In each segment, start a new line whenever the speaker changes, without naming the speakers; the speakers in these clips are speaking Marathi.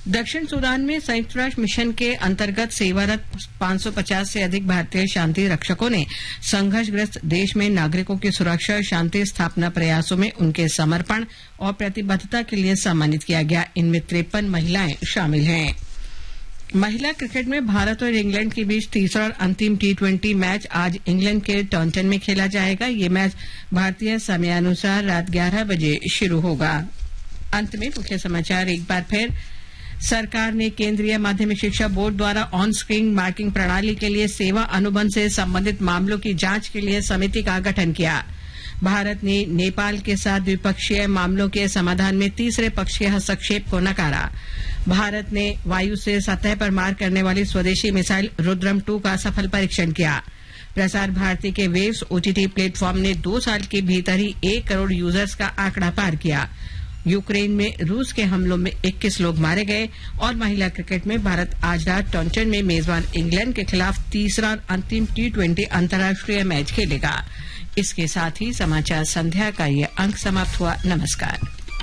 दक्षिण सूडान में संयुक्त राष्ट्र मिशन के अंतर्गत सेवारत 550 से अधिक भारतीय शांति रक्षकों ने संघर्षग्रस्त देश में नागरिकों की सुरक्षा और शांति स्थापना प्रयासों में उनके समर्पण और प्रतिबद्धता के लिए सम्मानित किया गया। इनमें 53 महिलाएं शामिल हैं। महिला क्रिकेट में भारत और इंग्लैंड के बीच तीसरा और अंतिम T20 मैच आज इंग्लैंड के टॉन्टन में खेला जाएगा। ये मैच भारतीय समयानुसार रात 11 बजे शुरू होगा। अंत में मुख्य समाचार एक बार फिर। सरकार ने केंद्रीय माध्यमिक शिक्षा बोर्ड द्वारा ऑन स्क्रीन मार्किंग प्रणाली के लिए सेवा अनुबंध से संबंधित मामलों की जांच के लिए समिति का गठन किया। भारत ने नेपाल के साथ द्विपक्षीय मामलों के समाधान में तीसरे पक्ष के हस्तक्षेप को नकारा। भारत ने वायु से सतह पर मार करने वाली स्वदेशी मिसाइल रुद्रम 2 का सफल परीक्षण किया। प्रसार भारती के वेव्स OTT प्लेटफॉर्म ने 2 साल के भीतर ही 1 करोड़ यूजर्स का आंकड़ा पार किया। यूक्रेन में रूस के हमलों में 21 लोग मारे गए। और महिला क्रिकेट में भारत आज रात टॉन्टन में मेजबान इंग्लैंड के खिलाफ तीसरा और अंतिम T20 अंतर्राष्ट्रीय मैच खेलेगा। इसके साथ ही समाचार संध्या का ये अंक समाप्त हुआ। नमस्कार।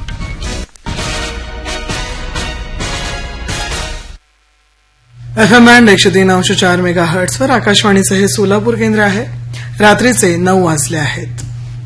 FM बँड 103.4 मेगाहर्ट्झवर आकाशवाणीचं हे सोलापूर केंद्र आहे। रात्रीचे 9 वाजले आहेत।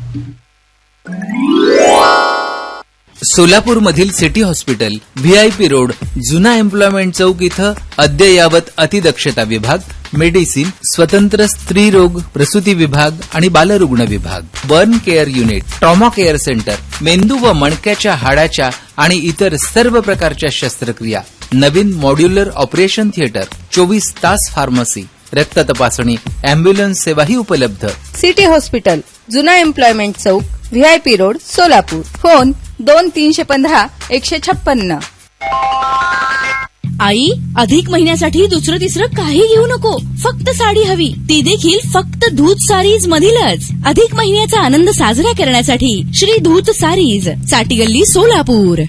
सोलापूरमधील सिटी हॉस्पिटल VIP रोड जुना एम्प्लॉयमेंट चौक इथं अद्ययावत अतिदक्षता विभाग, मेडिसिन, स्वतंत्र स्त्री रोग प्रसूती विभाग आणि बालरुग्ण विभाग, burn care unit, trauma care centre, मेंदू व मणक्याच्या हाडाच्या आणि इतर सर्व प्रकारच्या शस्त्रक्रिया, नवीन मॉड्युलर ऑपरेशन थिएटर, 24 तास फार्मसी, रक्त तपासणी, अँब्युलन्स सेवाही उपलब्ध।
सिटी हॉस्पिटल, जुना एम्प्लॉयमेंट चौक, VIP रोड, सोलापूर। फोन 2315-156।
आई, अधिक महिन्यासाठी दुसरं तिसरं काही घेऊ नको, फक्त साडी हवी, ती देखील फक्त धूत सारीज मधीलच। अधिक महिन्याचा आनंद साजरा करण्यासाठी श्री धूत सारीज, चाटी गल्ली, सोलापूर।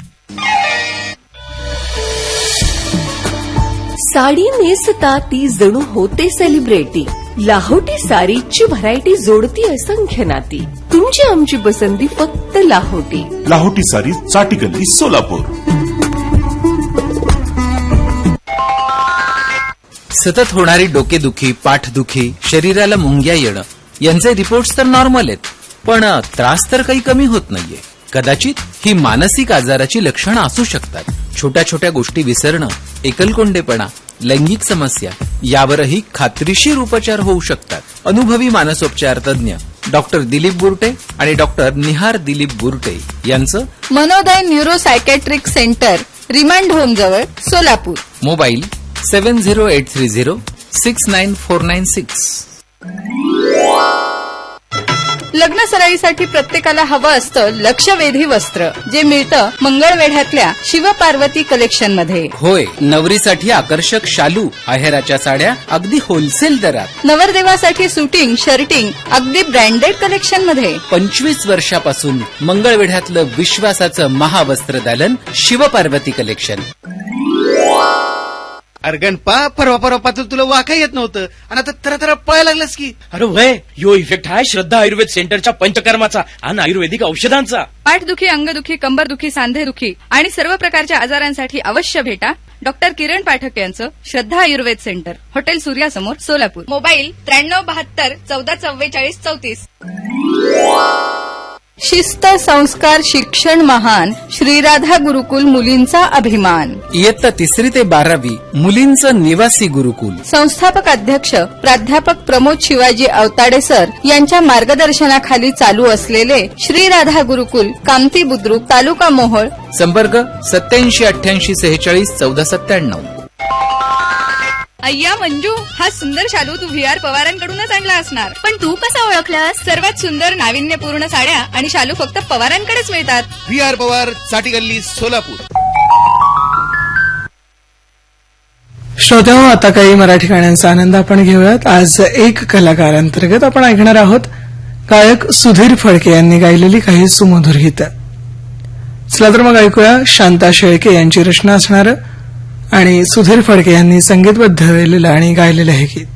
साडी नेसता ती जणू होते सेलिब्रिटी। लाहोटी सारीची व्हरायटी जोडती असंख्य नाती। तुमची आमची पसंती फक्त लाहोटी।
लाहोटी सारी, चाटी गल्ली, सोलापूर।
सतत होणारी डोकेदुखी, पाठदुखी, शरीराला मुंग्या येणं यांचे रिपोर्ट्स तर नॉर्मल आहेत, पण त्रास तर काही कमी होत नाहीये। कदाचित ही मानसिक आजाराची लक्षणं असू शकतात। छोट्या छोट्या गोष्टी विसरणं, एकलकोंडेपणा, लैंगिक समस्या यावरही खात्रीशीर उपचार होऊ शकतात। अनुभवी मानसोपचार तज्ञ डॉक्टर दिलीप बुरटे आणि डॉक्टर निहार दिलीप बुरटे यांचं
मनोदय neuro psychiatric centre, remand home जवळ, सोलापूर।
मोबाईल 7083069496।
लग्न सराईसाठी प्रत्येकाला हवं असतं लक्षवेधी वस्त्र, जे मिळतं मंगळवेढ्यातल्या शिवपार्वती कलेक्शन मध्ये।
होय, नवरीसाठी आकर्षक शालू, आहेराच्या साड्या अगदी होलसेल दरात।
नवरदेवासाठी सुटिंग, शर्टिंग अगदी ब्रँडेड कलेक्शन मध्ये।
25 वर्षापासून मंगळवेढ्यातलं विश्वासाचं महावस्त्र दालन शिवपार्वती कलेक्शन।
अरे गणपा, परवा तुला वाका येत नव्हतं आणि आता तर पळायला लागलास की?
अरे वय, यो इफेक्ट आहे श्रद्धा आयुर्वेद सेंटरच्या पंचकर्माचा आणि आयुर्वेदिक औषधांचा।
पाठदुखी, अंगदुखी, कंबरदुखी, सांधेदुखी आणि सर्व प्रकारच्या आजारांसाठी अवश्य भेटा डॉक्टर किरण पाठक यांचं श्रद्धा Ayurveda centre, hotel सूर्यासमोर, Solapur. Mobile 9372144434। शिस्त, संस्कार, शिक्षण महान, श्रीराधा गुरुकुल मुलींचा अभिमान।
इयत्ता 3री ते 12वी मुलींचं निवासी गुरुकुल।
संस्थापक अध्यक्ष प्राध्यापक प्रमोद शिवाजी अवताडे सर यांच्या मार्गदर्शनाखाली चालू असलेले श्रीराधा गुरुकुल, कामती बुद्रुक, तालुका मोहोळ।
संपर्क 8788461497।
अय्या मंजू, हा सुंदर शालू तू VR पवारांकडूनच आणला असणार, पण तू कसा ओळखलास? सर्वात सुंदर नाविन्यपूर्ण साड्या आणि शालू फक्त पवारांकडेच मिळतात।
VR पवार, चाटी गल्ली, सोलापूर।
श्रोत्यांनो, आता काही मराठी गाण्यांचा आनंद आपण घेऊयात। आज एक कलाकार अंतर्गत आपण ऐकणार आहोत गायक सुधीर फडके यांनी गायलेली काही सुमधुर गीतं। चला तर मग ऐकूया शांता शेळके यांची रचना असणारं आणि सुधीर फडके यांनी संगीतबद्ध केलेलं आणि गायलेलं हे गीत।